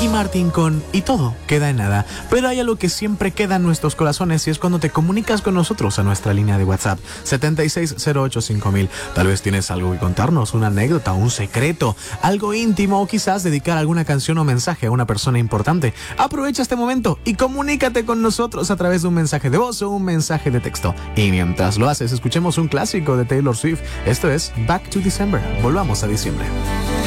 Ricky Martin con Y todo queda en nada. Pero hay algo que siempre queda en nuestros corazones y es cuando te comunicas con nosotros a nuestra línea de WhatsApp 76085000. Tal vez tienes algo que contarnos, una anécdota, un secreto, algo íntimo o quizás dedicar alguna canción o mensaje a una persona importante. Aprovecha este momento y comunícate con nosotros a través de un mensaje de voz o un mensaje de texto. Y mientras lo haces, escuchemos un clásico de Taylor Swift. Esto es Back to December. Volvamos a diciembre.